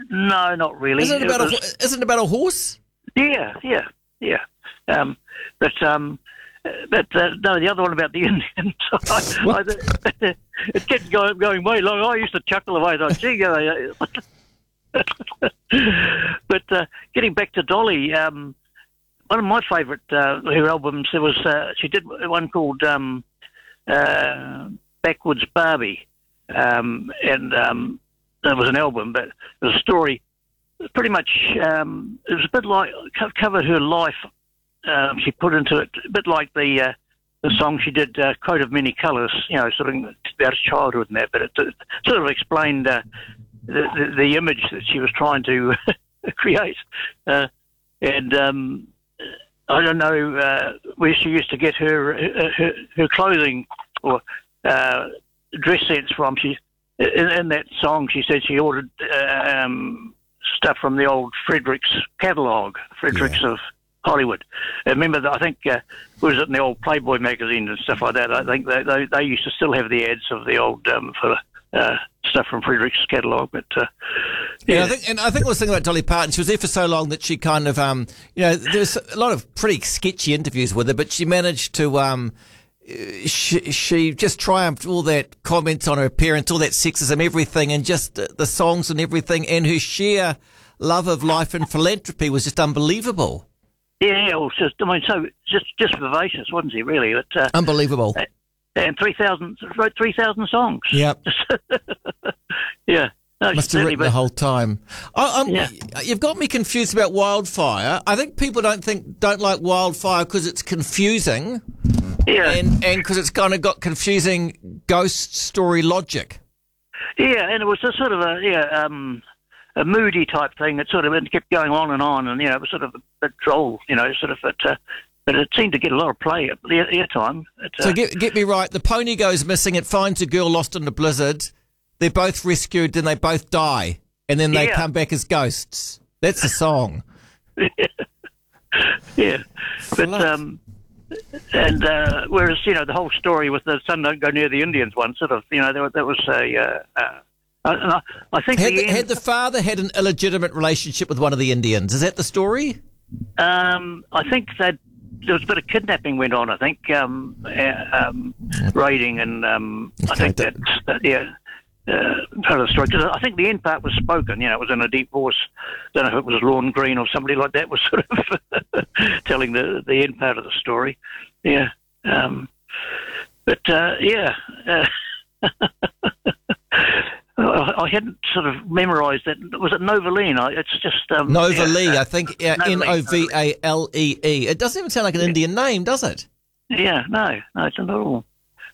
No, not really. Isn't it about a horse? Yeah. Um, but no, the other one about the Indians. It kept going way long. I used to chuckle away. Like, gee, but getting back to Dolly, one of my favourite her albums, there was she did one called Backwoods Barbie, and that was an album, but it was a story. Pretty much, it was a bit like covered her life. She put into it a bit like the song she did, "Coat of Many Colours." Sort of about childhood and that, but it sort of explained the image that she was trying to create. And I don't know where she used to get her clothing or dress sense from. She in that song she said she ordered stuff from the old Fredericks catalogue, Fredericks of Hollywood. Remember, I think was it in the old Playboy magazine and stuff like that. I think they used to still have the ads of the old stuff from Fredericks catalogue. But I think I was thinking about Dolly Parton. She was there for so long that she kind of there's a lot of pretty sketchy interviews with her, but she managed to she just triumphed all that comments on her appearance, all that sexism, everything, and just the songs and everything, and her sheer love of life and philanthropy was just unbelievable. Yeah, it was just vivacious, wasn't she? Really, but, unbelievable. And 3,000 songs. Yeah, yeah. No, must have written the whole time. You've got me confused about Wildfire. I think people don't like Wildfire because it's confusing. Yeah, and because it's kind of got confusing ghost story logic. Yeah, and it was a sort of a moody type thing that sort of kept going on, and it was sort of a bit droll, but it seemed to get a lot of play at the airtime. So get me right, the pony goes missing, it finds a girl lost in the blizzard, they're both rescued, then they both die, and then they come back as ghosts. That's the song. Yeah, but and whereas the whole story with the Sun Don't Go Near the Indians one, sort of, that was I think had the father had an illegitimate relationship with one of the Indians. Is that the story? I think that there was a bit of kidnapping went on. I think raiding, and I think that's part of the story. Because I think the end part was spoken. It was in a deep voice. I don't know if it was Lorne Green or somebody like that was sort of telling the end part of the story. Yeah, but yeah. I hadn't sort of memorised that. Was it Novalee? It's just Novalee. I think Novale. It doesn't even sound like an Indian name, does it? Yeah, no, it's not at all.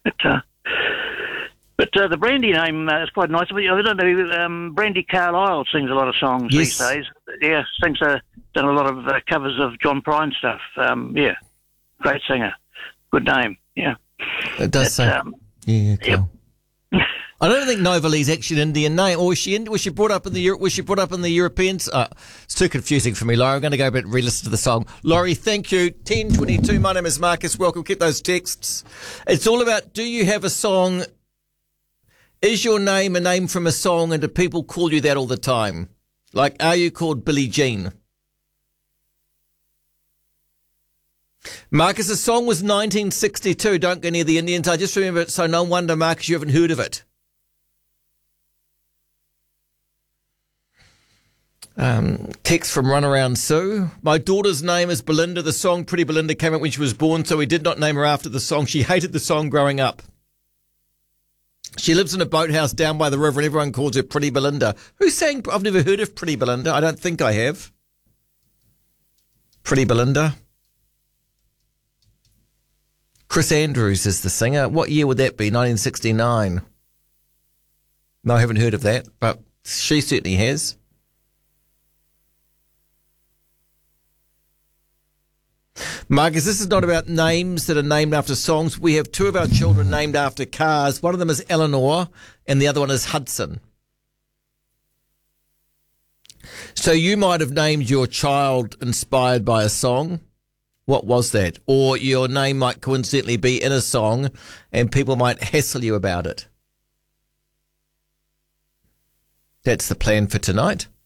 But the Brandy name is quite nice. I don't know. Brandy Carlisle sings a lot of songs these days. Yeah, done a lot of covers of John Prine stuff. Yeah, great singer, good name. Yeah, it does sound. Yeah, cool. Yep. I don't think Novalee's actually an Indian name, or was she brought up in the Europeans? It's too confusing for me, Laurie. I'm going to go back and re-listen to the song. Laurie, thank you. 10:22. My name is Marcus. Welcome. Keep those texts. It's all about: do you have a song? Is your name a name from a song, and do people call you that all the time? Like, are you called Billie Jean? Marcus, the song was 1962. Don't Go Near the Indians. I just remember it, so no wonder, Marcus, you haven't heard of it. Text from Runaround Sue. My daughter's name is Belinda. The song Pretty Belinda came out when she was born, so we did not name her after the song. She hated the song growing up. She lives in a boathouse down by the river and everyone calls her Pretty Belinda. Who sang? I've never heard of Pretty Belinda. I don't think I have. Pretty Belinda. Chris Andrews is the singer. What year would that be? 1969. No, I haven't heard of that, but she certainly has. Marcus, this is not about names that are named after songs. We have two of our children named after cars. One of them is Eleanor and the other one is Hudson. So you might have named your child inspired by a song. What was that? Or your name might coincidentally be in a song and people might hassle you about it. That's the plan for tonight.